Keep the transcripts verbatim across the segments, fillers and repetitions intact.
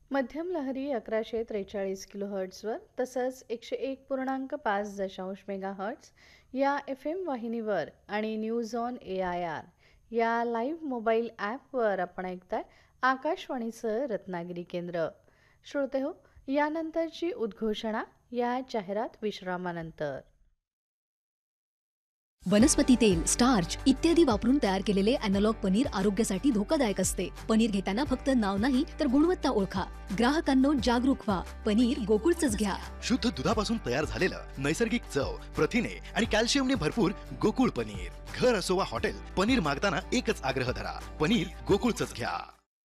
मध्यम लहरी अकराशे त्रेचाळीस किलोहर्ट्झवर तसंच एकशे एक पूर्णांक पाच दशांश मेगाहर्ट्झ या एफ एम वाहिनीवर आणि news on A I R या लाईव्ह मोबाईल ॲपवर आपण ऐकताय आकाशवाणीचं रत्नागिरी केंद्र. श्रोते हो, यानंतरची उद्घोषणा या जाहिरात विश्रामानंतर. वनस्पती तेल, स्टार्च इत्यादी वापरून तयार केलेले अॅनालॉग पनीर आरोग्यासाठी धोकादायक असते. पनीर घेताना फक्त नाव नाही तर गुणवत्ता ओळखा. ग्राहकांनो जागरूक व्हा. पनीर गोकुळचंच घ्या. शुद्ध दुधापासून तयार झालेलं नैसर्गिक चव, प्रथिने आणि कॅल्शियमने भरपूर गोकुळ पनीर. घर असो वा हॉटेल, पनीर मागताना एकच आग्रह धरा, पनीर गोकुळचंच घ्या.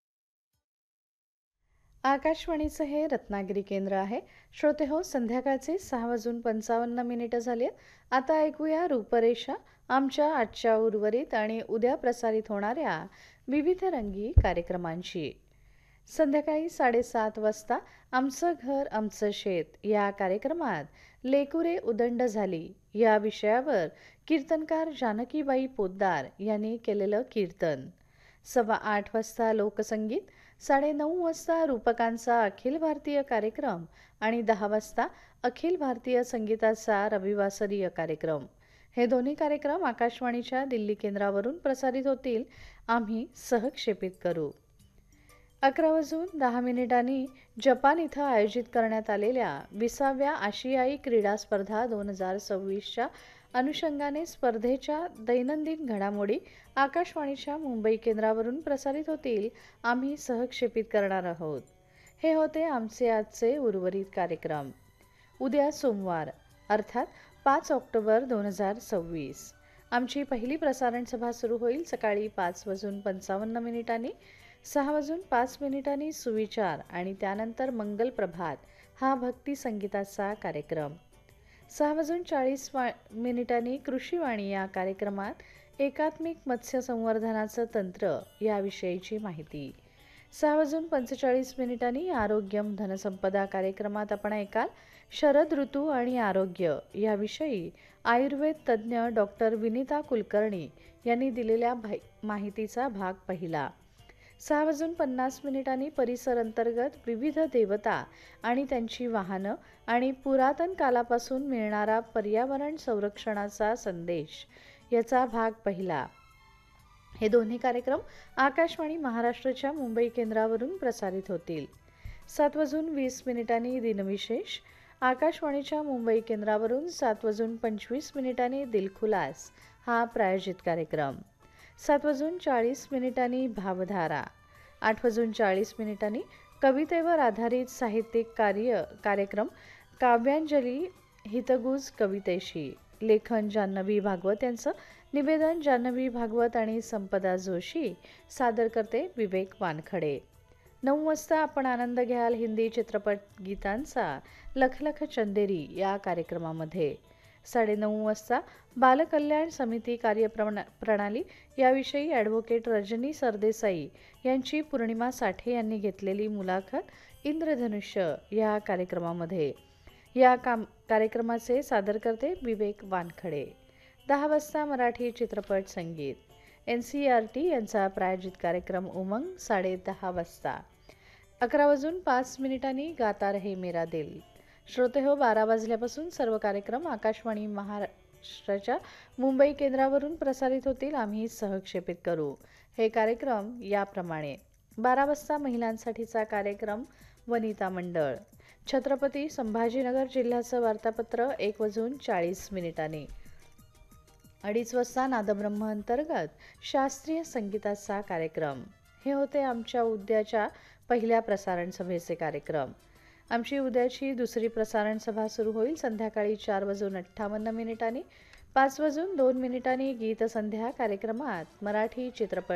आकाशवाणीचं हे रत्नागिरी केंद्र आहे. श्रोते हो, संध्याकाळचे सहा वाजून पंचावन्न मिनिटं झाली आहेत. आता ऐकूया रूपरेषा आमच्या आजच्या उर्वरित आणि उद्या प्रसारित होणाऱ्या विविध रंगी कार्यक्रमांची. संध्याकाळी साडेसात वाजता आमचं घर आमचं शेत या कार्यक्रमात लेकुरे उदंड झाली या विषयावर कीर्तनकार जानकीबाई पोद्दार यांनी केलेलं कीर्तन. सव्वा आठ वाजता लोकसंगीत, साडेनऊ वाजता रूपकांचा अखिल भारतीय कार्यक्रम आणि दहा वाजता अखिल भारतीय संगीताचा रविवासरीय कार्यक्रम. हे दोन्ही कार्यक्रम आकाशवाणीच्या दिल्ली केंद्रावरून प्रसारित होतील. आम्ही सहक्षेपित करू. अकरा वाजून दहा मिनिटांनी जपान इथं आयोजित करण्यात आलेल्या विसाव्या आशियाई क्रीडा स्पर्धा दोन हजार सव्वीसच्या अनुषंगाने स्पर्धेच्या दैनंदिन घडामोडी आकाशवाणीच्या मुंबई केंद्रावरून प्रसारित होतील. आम्ही सहक्षेपित करणार आहोत. हे होते आमचे आजचे उर्वरित कार्यक्रम. उद्या सोमवार अर्थात पाच ऑक्टोबर दोन हजार सव्वीस आमची पहिली प्रसारण सभा सुरू होईल. सकाळी पाच वाजून पंचावन्न मिनिटांनी, सहा वाजून पाच मिनिटांनी सुविचार आणि त्यानंतर मंगल प्रभात हा भक्ती संगीताचा कार्यक्रम. सहा वाजून चाळीस वा मिनिटांनी कृषीवाणी या कार्यक्रमात एकात्मिक मत्स्य संवर्धनाचं तंत्र याविषयीची माहिती. सहा वाजून पंचेचाळीस मिनिटांनी आरोग्यम धनसंपदा कार्यक्रमात आपण ऐकाल शरद ऋतू आणि आरोग्य याविषयी आयुर्वेद तज्ज्ञ डॉक्टर विनीता कुलकर्णी यांनी दिलेल्या माहितीचा भाग पहिला. सहा वाजून पन्नास मिनिटांनी परिसर अंतर्गत विविध देवता आणि त्यांची वाहनं आणि पुरातन कालापासून मिळणारा पर्यावरण संरक्षणाचा संदेश याचा भाग पहिला. हे दोन्ही कार्यक्रम आकाशवाणी महाराष्ट्राच्या मुंबई केंद्रावरून प्रसारित होतील. सात वाजून वीस मिनिटांनी दिनविशेष आकाशवाणीच्या मुंबई केंद्रावरून. सात वाजून पंचवीस मिनिटांनी दिलखुलास हा प्रायोजित कार्यक्रम. सात वाजून चाळीस मिनिटांनी भावधारा. आठ वाजून चाळीस मिनिटांनी कवितेवर आधारित साहित्यिक कार्य कार्यक्रम काव्यांजली हितगुज कवितेशी. लेखन जान्हवी भागवत यांचं, निवेदन जान्हवी भागवत आणि संपदा जोशी. सादर करते विवेक वानखडे. नऊ वाजता आपण आनंद घ्याल हिंदी चित्रपट गीतांचा लखलख चंदेरी या कार्यक्रमामध्ये. साडेनऊ वाजता बालकल्याण समिती कार्यप्रणा प्रणाली याविषयी ॲडव्होकेट रजनी सरदेसाई यांची पूर्णिमा साठे यांनी घेतलेली मुलाखत इंद्रधनुष्य या कार्यक्रमामध्ये. या काम कार्यक्रमाचे सादर करते विवेक वानखडे. दहा वाजता मराठी चित्रपट संगीत एन सी आर टी यांचा प्रायोजित कार्यक्रम उमंग साडे दहा वाजता. अकरा वाजून पाच मिनिटांनी गाता रहे मेरा दिल. श्रोते हो, बारा वाजल्यापासून सर्व कार्यक्रम आकाशवाणी महाराष्ट्राच्या मुंबई केंद्रावरून प्रसारित होतील. आम्ही सहक्षेपित करू. हे कार्यक्रम याप्रमाणे: बारा वाजता महिलांसाठीचा कार्यक्रम वनिता मंडळ, छत्रपती संभाजीनगर जिल्ह्याचं वार्तापत्र एक वाजून चाळीस मिनिटांनी. अडीच वाजता नादब्रह्म अंतर्गत शास्त्रीय संगीताचा कार्यक्रम. हे होते आमच्या उद्याच्या पहिल्या प्रसारण सभेचे कार्यक्रम. आमची उद्याची दुसरी प्रसारण सभा सुरू होईल संध्याकाळी चार वाजून अठ्ठावन्न मिनिटांनी. पाच वाजून दोन मिनिटांनी गीतसंध्या कार्यक्रमात मराठी चित्रपट